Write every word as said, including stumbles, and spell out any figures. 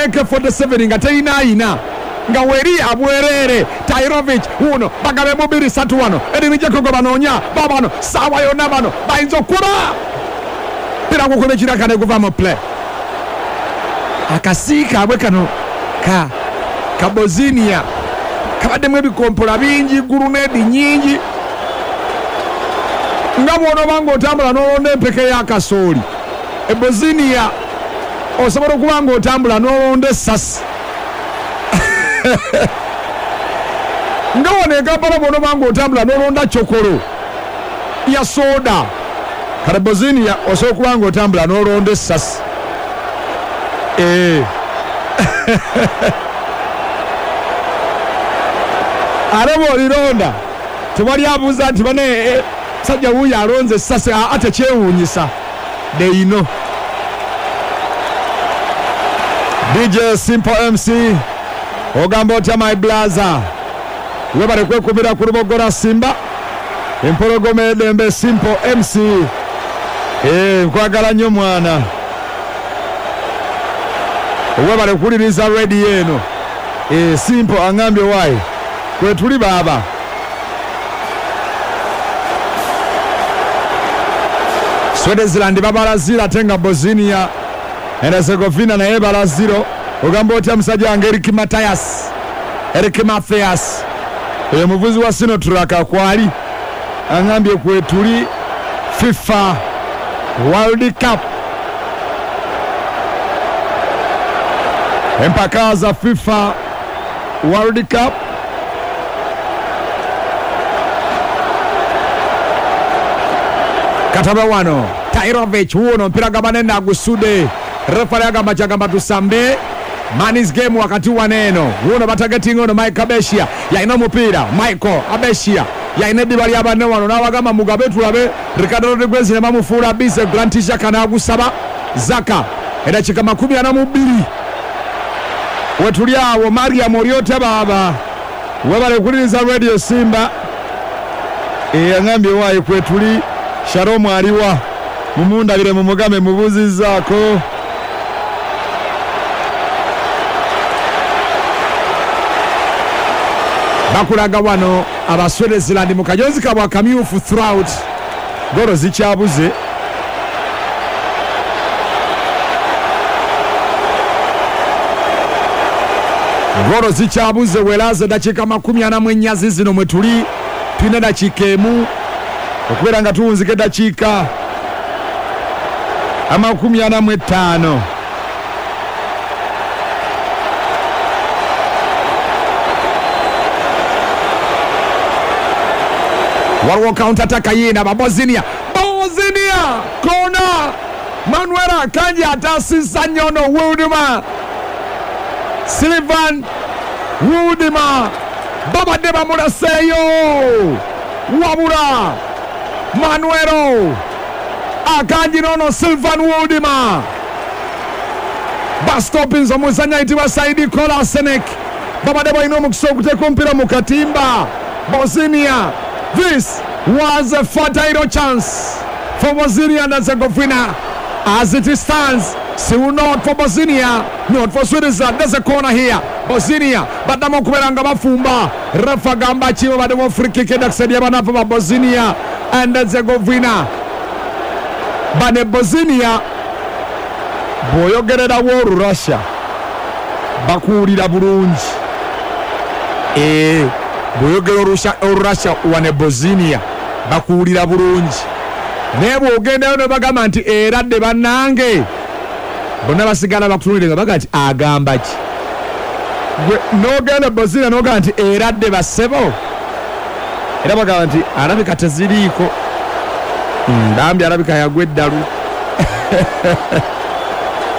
A K forty-seven nga teyina ina nga weri abwerere Tairovic uno bagabe mubiri satu wano erimije kogo banonya babano sawa yona bano bayinza okuba pira kukobe kirakane kuva mu play akasika abwe kano ka Kabozinia kabademu ebikompola bingi gurunedi nyingi nga bwono bango otambula n'olonda empeke y'akasooli Ebozinia osobola okuba nga otambula n'olonda essasi nga wano e Kampala bwono banga otambula n'olonda chokolo ya soda kale Ebozinia osobola okuba nga otambula n'olonda essasi eh arabo lironda tebali abuza nti bane eh, sajja wuya alonze essasi ate kyewuunyisa they know. D J Simple M C ogamba otya my blaza webale kwekubira ku Lubogora Simba empologoma edembe Simple M C eh nkwagala nnyo mwana webale kuliriza ready eno eh Simple angambye wayi kwetuli baba Swaziland babalazira tenga Bosnia and Herzegovina na ebalaziro ogamba otya musajja wange Eric Matthias Eric Matthias oyo muvuzi wa Sino Traka kwali angambye kwetuli FIFA World Cup empaka za FIFA World Cup kataba wano Tairovic uno mpira gabanenda agusude refa yagamba chagamba tusambe manis game wakati waneno uno batageti ngono Mike Abeshia yaina mupira Michael Abeshia yaina dibali abane wano nawagamba Mugabe tulabe Ricardo Rodriguez ne mamufura bise Grantisha kana agusaba Zaka era chika makumi ana mubiri wetuliawo Maria Moriote baba webale kuliriza Radio Simba e angambye wayi kwetuli Sharomu aliwa mumunda bire mumugame mubuzi zako bakulaga wano abaswelezilandi mukajonzi kabwa kamyufu throughout goro zikyabuze goro zikyabuze welaze dakika makumi ana mwenyazi zino mwetuli twine dakika emu okubera nga tuwunzike dakika amakumi ana mu etaano waliwo counter attack yina ba Bosnia Bosnia kona Manuela Kanji atasisa nyono Wudima Silvan Wudima baba deba muraseyo wabura Manuero Akanji nono Silvan Wudima bastopinzo muzanya itiwa Saidi Kola Senek baba deba ino mukisoku tekumpira mukatimba Bosnia. This was a fatal chance for Bosnia and Herzegovina as it stands. Still not for Bosnia, not for Switzerland. There's a corner here. Bosnia, but the Mokuberanga Bafumba, Rafa Gamba Chiva, but the free kick that said Yamana for Bosnia and Herzegovina. But the Bosnia, Boyo get a war Russia. Bakuri da Burunj. Eh. Boyogero Russia or Russia wane Bosnia bakuulira bulungi nebo ogenda no bagamba nti eradde bannange bonna basigala bakutunulire nga bagati agamba ki no genda Bosnia no gamba nti eradde basebo era bagamba nti alabika teziriiko ndambi alabika yagwe eddalu